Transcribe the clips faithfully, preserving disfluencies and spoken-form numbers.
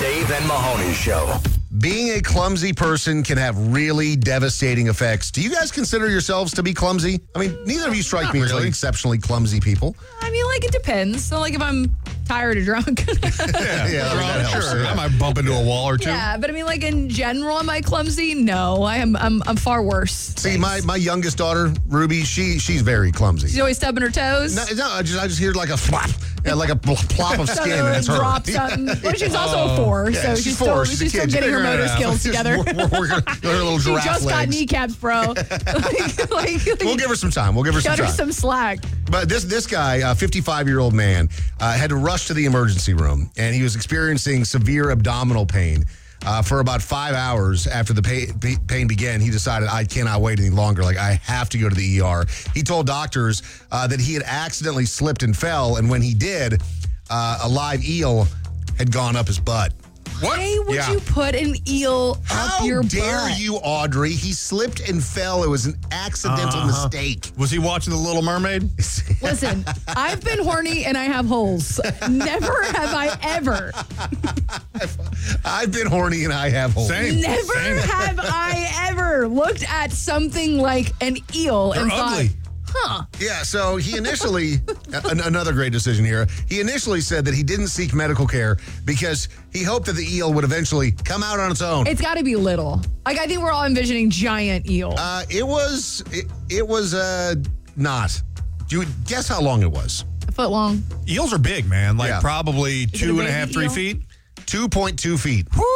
Dave and Mahoney Show. Being a clumsy person can have really devastating effects. Do you guys consider yourselves to be clumsy? I mean, neither of you strike Not me as really. like exceptionally clumsy people. I mean, like, it depends. So, like, if I'm tired or drunk. Yeah, yeah, that helps. Sure. I might bump into a wall or two. Yeah, but I mean, like, in general, am I clumsy? No, I am. I'm, I'm far worse. See, my, my youngest daughter, Ruby, she she's very clumsy. She's always stubbing her toes. No, no, I just I just hear like a flop, yeah, like a pl- plop of skin, and it's her. Drop something. Well, she's also four, Yeah, so she's she's, four. still, She's she's, a kid. still getting her Figure it motor out. skills Just together. We're, we're, we're, her little She giraffe just got legs. kneecaps, bro. like, like, We'll give her some time. We'll give her some cut her time. some slack. But this this guy, a fifty-five-year-old man, uh, had to rush to the emergency room, and he was experiencing severe abdominal pain. Uh, for about five hours after the pay, p- pain began, he decided, I cannot wait any longer. Like, I have to go to the E R. He told doctors uh, that he had accidentally slipped and fell, and when he did, uh, a live eel had gone up his butt. What? Why would Yeah. you put an eel How up your dare butt? you, Audrey? He slipped and fell. It was an accidental Uh-huh. mistake. Was he watching The Little Mermaid? Listen, I've been horny and I have holes. Never have I ever, I've been horny and I have holes. Same. never Same. have I ever looked at something like an eel They're and ugly. thought, huh. Yeah, so he initially, an- another great decision here, he initially said that he didn't seek medical care because he hoped that the eel would eventually come out on its own. It's got to be little. Like, I think we're all envisioning giant eel. Uh, it was, it, it was uh, not. Do you guess how long it was? a foot long. Eels are big, man. Like Yeah. probably it a two and a baby half, three eel? feet. two point two feet. Woo!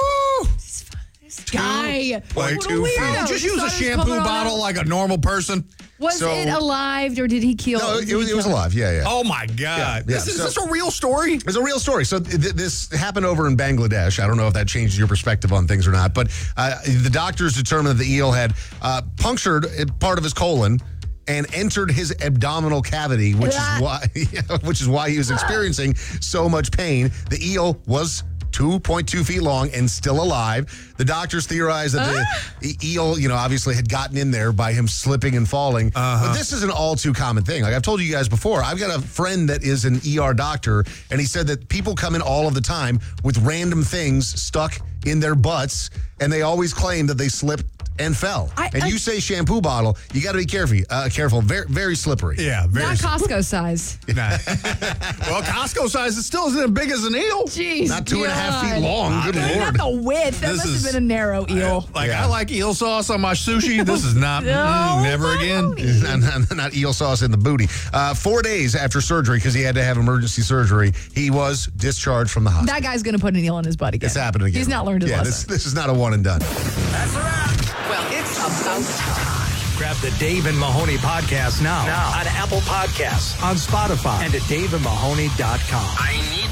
This guy. point What a two feet. weirdo. Just He use a thought it was shampoo coming on bottle out. like a normal person. Was So- it alive or did he kill No, did it was, he it was kill alive. Yeah, yeah. Oh my God! Yeah, this, yeah, is so- this a real story? It's a real story. So th- this happened over in Bangladesh. I don't know if that changes your perspective on things or not, but uh, the doctors determined that the eel had uh, punctured part of his colon and entered his abdominal cavity, which is why, which is why he was experiencing so much pain. The eel was two point two feet long and still alive. The doctors theorized that the, the eel, you know, obviously had gotten in there by him slipping and falling. But this is an all too common thing. Like I've told you guys before, I've got a friend that is an E R doctor, and he said that people come in all of the time with random things stuck in their butts, and they always claim that they slipped and fell. I- and I- you say shampoo bottle, you got to be careful. Uh, careful, very, very slippery. Yeah, very. Not Costco size. Nah. Well, Costco size is still isn't as big as an eel. Jeez. Not two and a half feet God. long. Good I mean, lord. Not the width. That This must is- have been a narrow eel. Like Yeah. I like eel sauce on my sushi. This is not. No, mm, never again. not, not, not eel sauce in the booty. Uh, four days after surgery, because he had to have emergency surgery, he was discharged from the hospital. That guy's going to put an eel in his butt again. It's happening again. He's not learned his yeah, lesson. This, this is not a one and done. That's a wrap. Well, it's about time. Grab the Dave and Mahoney podcast now, now on Apple Podcasts, on Spotify, and at dave and mahoney dot com. I need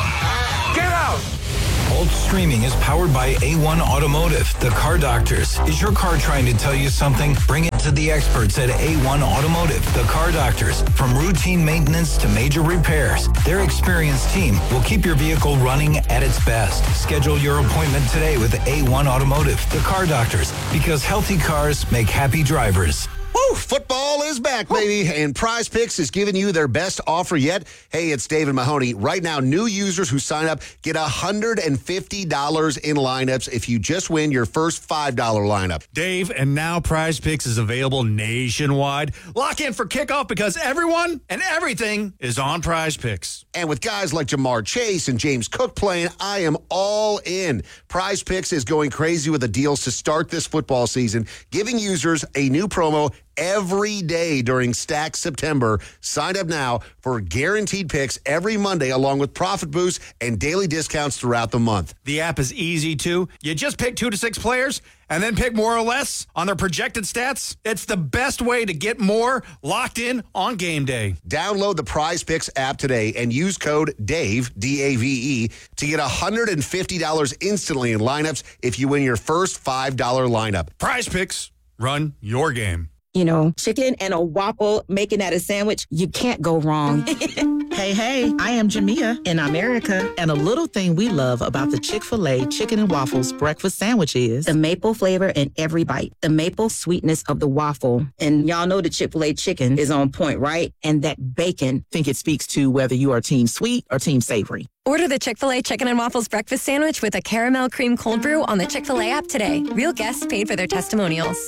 more. Get out. Bolt Streaming is powered by A one Automotive, the car doctors. Is your car trying to tell you something? Bring it to the experts at A one Automotive, the car doctors. From routine maintenance to major repairs, their experienced team will keep your vehicle running at its best. Schedule your appointment today with A one Automotive, the car doctors, because healthy cars make happy drivers. Woo, football is back, baby, and Prize Picks is giving you their best offer yet. Hey, it's David Mahoney. Right now, new users who sign up get one hundred fifty dollars in lineups if you just win your first five dollar lineup. Dave, and now Prize Picks is available nationwide. Lock in for kickoff because everyone and everything is on Prize Picks. And with guys like Jamar Chase and James Cook playing, I am all in. Prize Picks is going crazy with the deals to start this football season, giving users a new promo every day during Stack September. Sign up now for guaranteed picks every Monday, along with profit boosts and daily discounts throughout the month. The app is easy too. You just pick two to six players and then pick more or less on their projected stats. It's the best way to get more locked in on game day. Download the Prize Picks app today and use code DAVE, D A V E, to get one hundred fifty dollars instantly in lineups if you win your first five dollar lineup. Prize Picks, run your game. you know, chicken and a waffle, making that a sandwich, you can't go wrong. Hey, hey, I am Jamia in America. And a little thing we love about the Chick-fil-A Chicken and Waffles breakfast sandwich is the maple flavor in every bite, the maple sweetness of the waffle. And y'all know the Chick-fil-A chicken is on point, right? And that bacon. I think it speaks to whether you are team sweet or team savory. Order the Chick-fil-A Chicken and Waffles breakfast sandwich with a caramel cream cold brew on the Chick-fil-A app today. Real guests paid for their testimonials.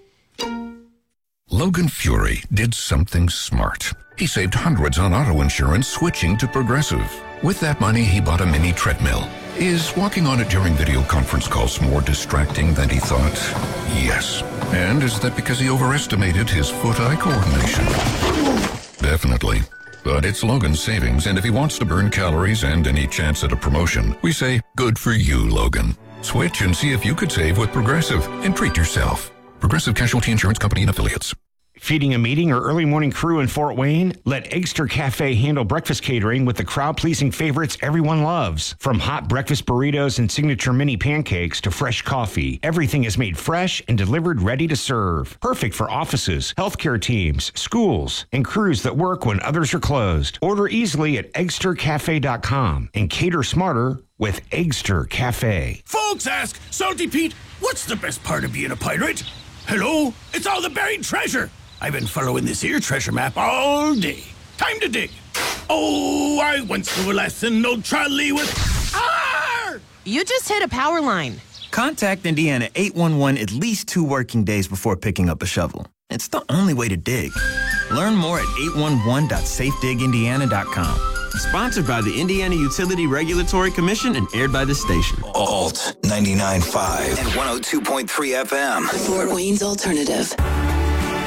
Logan Fury did something smart. He saved hundreds on auto insurance switching to Progressive. With that money, he bought a mini treadmill. Is walking on it during video conference calls more distracting than he thought? Yes. And is that because he overestimated his foot-eye coordination? Definitely. But it's Logan's savings, and if he wants to burn calories and any chance at a promotion, we say, good for you, Logan. Switch and see if you could save with Progressive and treat yourself. Progressive Casualty Insurance Company and Affiliates. Feeding a meeting or early morning crew in Fort Wayne? Let Eggster Cafe handle breakfast catering with the crowd-pleasing favorites everyone loves. From hot breakfast burritos and signature mini pancakes to fresh coffee, everything is made fresh and delivered ready to serve. Perfect for offices, healthcare teams, schools, and crews that work when others are closed. Order easily at eggster cafe dot com and cater smarter with Eggster Cafe. Folks ask, Salty Pete, what's the best part of being a pirate? Hello? It's all the buried treasure. I've been following this here treasure map all day. Time to dig. Oh, I once knew a lesson, no trolley with... Arr! You just hit a power line. Contact Indiana eight one one at least two working days before picking up a shovel. It's the only way to dig. Learn more at eight one one dot safe dig indiana dot com. Sponsored by the Indiana Utility Regulatory Commission and aired by the station. Alt ninety-nine point five and one oh two point three F M. Fort Wayne's Alternative.